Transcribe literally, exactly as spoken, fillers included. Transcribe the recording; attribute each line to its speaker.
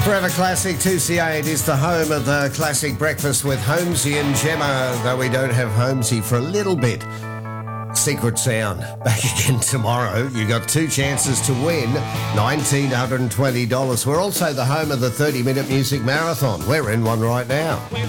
Speaker 1: Forever Classic two C A. It is the home of the Classic Breakfast with Holmesy and Gemma, though we don't have Holmesy for a little bit. Secret Sound back again tomorrow. You got two chances to win one thousand nine hundred twenty dollars. We're also the home of the thirty minute music marathon. We're in one right now.